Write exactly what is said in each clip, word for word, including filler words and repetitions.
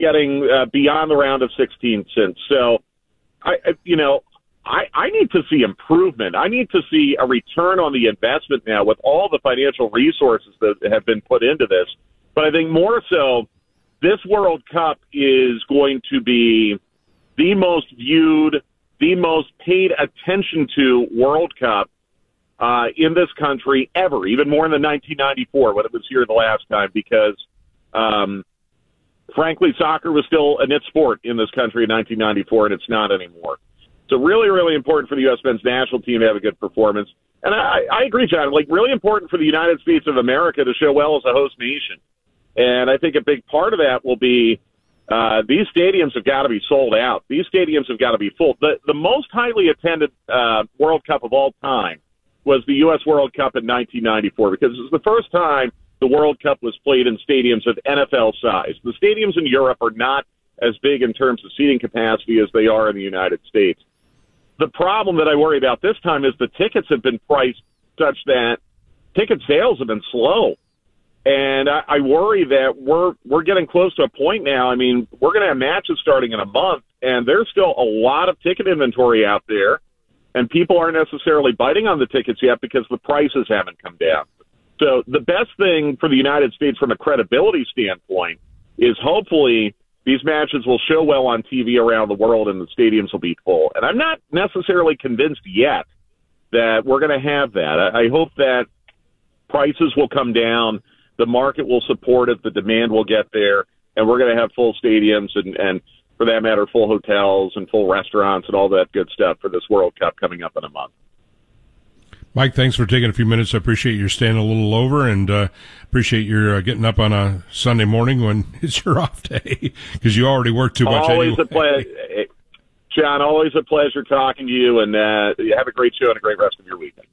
getting uh, beyond the round of sixteen since. So, I, I you know, I, I need to see improvement. I need to see a return on the investment now with all the financial resources that have been put into this. But I think more so, this World Cup is going to be the most viewed, the most paid attention to World Cup uh, in this country ever, even more than nineteen ninety-four when it was here the last time, because, um, frankly, soccer was still a niche sport in this country in nineteen ninety-four, and it's not anymore. So really, really important for the U S men's national team to have a good performance. And I, I agree, John, like really important for the United States of America to show well as a host nation. And I think a big part of that will be uh, these stadiums have got to be sold out. These stadiums have got to be full. The, the most highly attended uh, World Cup of all time was the U S World Cup in nineteen ninety-four, because it was the first time the World Cup was played in stadiums of N F L size. The stadiums in Europe are not as big in terms of seating capacity as they are in the United States. The problem that I worry about this time is the tickets have been priced such that ticket sales have been slow. And I, I worry that we're we're getting close to a point now. I mean, we're going to have matches starting in a month, and there's still a lot of ticket inventory out there, and people aren't necessarily biting on the tickets yet because the prices haven't come down. So the best thing for the United States from a credibility standpoint is hopefully these matches will show well on T V around the world and the stadiums will be full. And I'm not necessarily convinced yet that we're going to have that. I, I hope that prices will come down, the market will support it, the demand will get there, and we're going to have full stadiums and, and, for that matter, full hotels and full restaurants and all that good stuff for this World Cup coming up in a month. Mike, thanks for taking a few minutes. I appreciate your staying a little over, and uh, appreciate your uh, getting up on a Sunday morning when it's your off day, because you already work too much always anyway. A pleasure, John, always a pleasure talking to you, and uh, have a great show and a great rest of your weekend.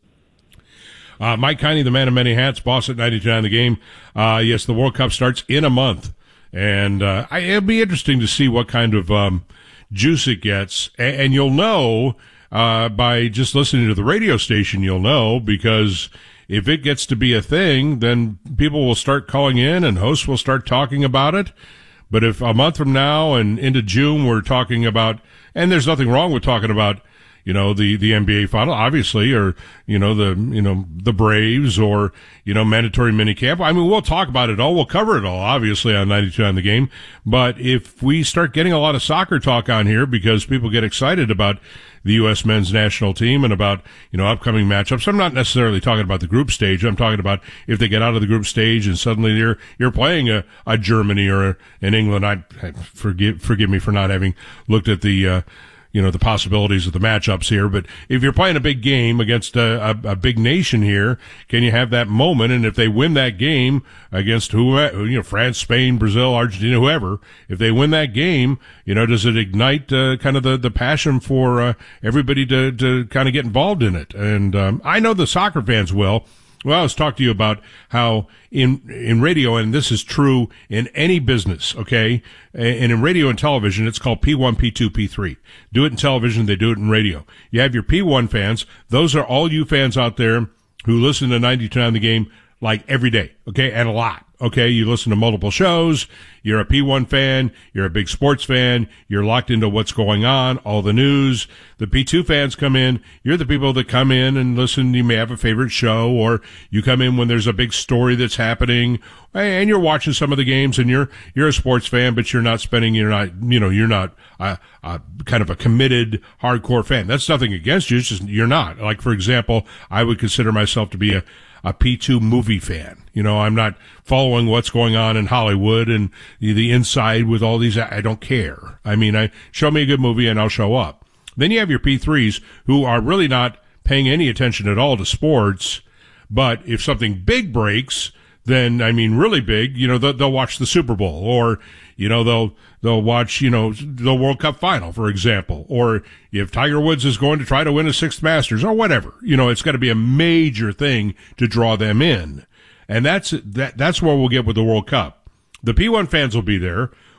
Uh, Mike Kiney, the man of many hats, boss at ninety-two nine The Game. Uh, yes, the World Cup starts in a month, and uh, I, it'll be interesting to see what kind of um, juice it gets, and, and you'll know Uh, by just listening to the radio station, you'll know, because if it gets to be a thing, then people will start calling in and hosts will start talking about it. But if a month from now and into June we're talking about, and there's nothing wrong with talking about, you know, the, the N B A final, obviously, or, you know, the, you know, the Braves, or, you know, mandatory minicamp. I mean, we'll talk about it all. We'll cover it all, obviously, on ninety-two on The Game. But if we start getting a lot of soccer talk on here because people get excited about the U S men's national team and about, you know, upcoming matchups, I'm not necessarily talking about the group stage. I'm talking about if they get out of the group stage and suddenly you're, you're playing a, a Germany or an England. I, I forgive, forgive me for not having looked at the, uh, you know, the possibilities of the matchups here. But if you're playing a big game against a, a, a big nation here, can you have that moment? And if they win that game against who, you know, France, Spain, Brazil, Argentina, whoever, if they win that game, you know, does it ignite uh, kind of the, the passion for uh, everybody to, to kind of get involved in it? And um, I know the soccer fans will. Well, I was talking to you about how in in radio, and this is true in any business, okay? And in radio and television, it's called P one, P two, P three. Do it in television, they do it in radio. You have your P one fans. Those are all you fans out there who listen to ninety-two on The Game like every day, okay? And a lot, okay? You listen to multiple shows. You're a P one fan. You're a big sports fan. You're locked into what's going on, all the news. The P two fans come in. You're the people that come in and listen. You may have a favorite show, or you come in when there's a big story that's happening, and you're watching some of the games, and you're you're a sports fan, but you're not spending, you're not, you know, you're not a, a kind of a committed, hardcore fan. That's nothing against you. It's just you're not. Like, for example, I would consider myself to be a a P two movie fan. You know, I'm not following what's going on in Hollywood and the, the inside with all these. I don't care. I mean, I show me a good movie and I'll show up. Then you have your P threes who are really not paying any attention at all to sports. But if something big breaks, then, I mean, really big, you know, they'll, they'll watch the Super Bowl, or, you know, they'll, they'll watch, you know, the World Cup final, for example, or if Tiger Woods is going to try to win a sixth Masters or whatever, you know, it's got to be a major thing to draw them in. And that's, that, that's where we'll get with the World Cup. The P one fans will be there.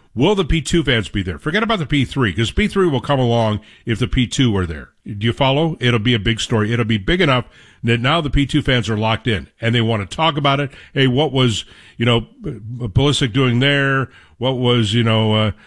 Will the P two fans be there? Forget about the P three, because P three will come along if the P two are there. Do you follow? It'll be a big story. It'll be big enough that now the P two fans are locked in, and they want to talk about it. Hey, what was, you know, Pulisic doing there? What was, you know, uh,